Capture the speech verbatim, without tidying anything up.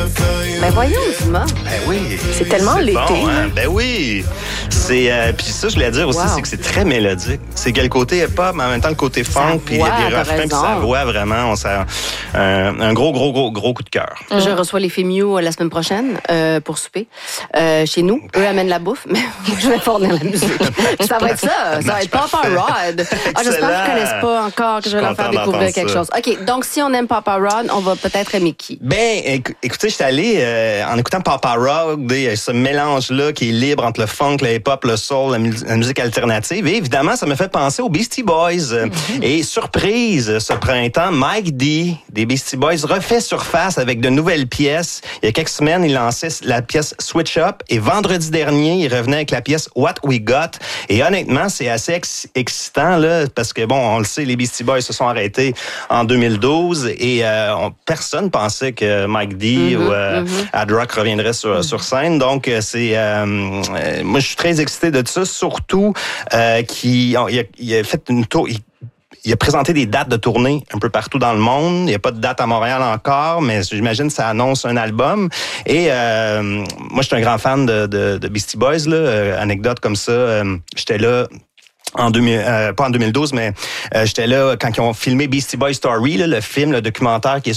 Ben voyons, Dumas. Ben oui. C'est tellement l'été. Bon, hein? Ben oui. C'est euh, puis ça, je voulais dire aussi, wow. c'est que c'est très mélodique. C'est qu'il y a le côté hip-hop, mais en même temps le côté funk, puis il y a des refrains, puis sa voix vraiment, on ça, un, un gros, gros, gros, gros coup de cœur. Mm. Je reçois les Fémiaux la semaine prochaine euh, pour souper euh, chez nous. Eux amènent la bouffe, mais je vais fournir la musique. Ça va être ça. Ça va être Papa Rod. Ah, j'espère qu'ils ne connaissent pas encore, que je vais leur faire découvrir quelque ça. chose. OK, donc si on aime Papa Rod, on va peut-être aimer qui? Ben, écoutez, je suis allé euh, en écoutant Papa Rod, ce mélange-là qui est libre entre le funk, le hip-hop, le soul, la, mu- la musique alternative. Et évidemment, ça me fait penser aux Beastie Boys. Mm-hmm. Et surprise, ce printemps, Mike D des Beastie Boys refait surface avec de nouvelles pièces. Il y a quelques semaines, il lançait la pièce Switch Up. Et vendredi dernier, il revenait avec la pièce What We Got. Et honnêtement, c'est assez ex- excitant, là, parce que, bon, on le sait, les Beastie Boys se sont arrêtés en deux mille douze et euh, on, personne pensait que Mike D mm-hmm, ou euh, mm-hmm. Ad Rock reviendrait sur, mm-hmm. sur scène. Donc, c'est... Euh, euh, moi, je suis très excité de ça, surtout euh, qu'il oh, il a, il a fait une tour... Il, Il a présenté des dates de tournée un peu partout dans le monde. Il n'y a pas de date à Montréal encore, mais j'imagine que ça annonce un album. Et euh, moi, je suis un grand fan de, de, de Beastie Boys. Là. Euh, anecdote comme ça, euh, j'étais là... En deux mille, euh, pas en deux mille douze, mais euh, j'étais là quand ils ont filmé Beastie Boys Story, là, le film, le documentaire qui est